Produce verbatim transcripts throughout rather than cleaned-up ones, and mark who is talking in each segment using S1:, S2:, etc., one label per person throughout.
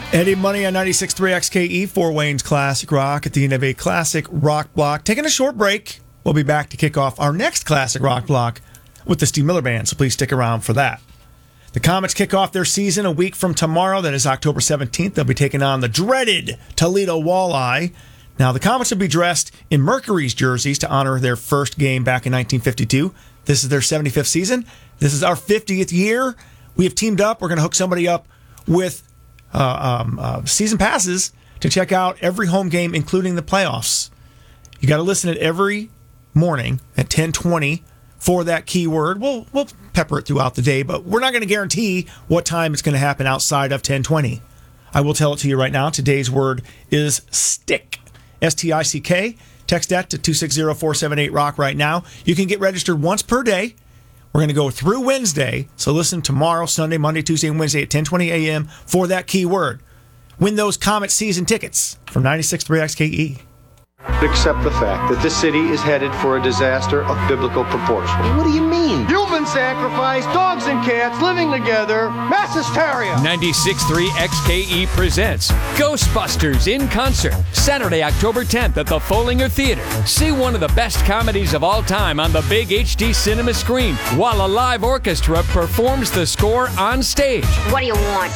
S1: Eddie Money on ninety-six point three X K E, Fort Wayne's Classic Rock at the end of a Classic Rock Block. Taking a short break. We'll be back to kick off our next Classic Rock Block with the Steve Miller Band, so please stick around for that. The Comets kick off their season a week from tomorrow. That is October seventeenth. They'll be taking on the dreaded Toledo Walleye. Now, the Comets will be dressed in Mercury's jerseys to honor their first game back in nineteen fifty-two. This is their seventy-fifth season. This is our fiftieth year. We have teamed up. We're going to hook somebody up with uh, um, uh, season passes to check out every home game, including the playoffs. You got to listen at every morning at ten twenty for that keyword. We'll, we'll pepper it throughout the day, but we're not going to guarantee what time it's going to happen outside of ten twenty. I will tell it to you right now. Today's word is stick. S T I C K. Text that to two six zero four seven eight rock right now. You can get registered once per day. We're going to go through Wednesday, so listen tomorrow, Sunday, Monday, Tuesday, and Wednesday at ten twenty a.m. for that keyword. Win those Comet season tickets from ninety-six point three X K E.
S2: Accept the fact that this city is headed for a disaster of biblical proportion.
S3: What do you mean?
S2: Human sacrifice, dogs and cats living together, mass hysteria.
S4: ninety-six point three X K E presents Ghostbusters in concert, Saturday, October tenth at the Follinger Theater. See one of the best comedies of all time on the big H D cinema screen, while a live orchestra performs the score on stage.
S5: What do you want?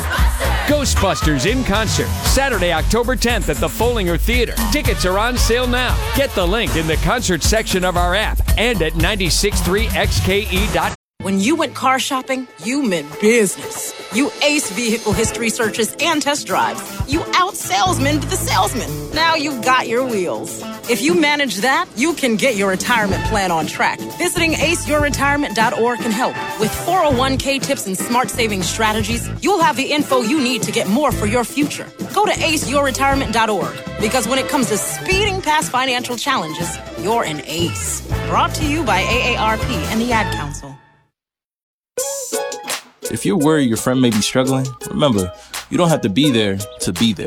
S4: Ghostbusters in concert, Saturday, October tenth at the Follinger Theater. Tickets are on sale now. Get the link in the concert section of our app and at ninety-six point three X K E dot com.
S6: When you went car shopping, you meant business. You aced vehicle history searches and test drives. You out-salesmaned the salesman. Now you've got your wheels. If you manage that, you can get your retirement plan on track. Visiting ace your retirement dot org can help. With four oh one k tips and smart saving strategies, you'll have the info you need to get more for your future. Go to ace your retirement dot org, because when it comes to speeding past financial challenges, you're an ace. Brought to you by A A R P and the Ad Council.
S7: If you're worried your friend may be struggling, remember, you don't have to be there to be there.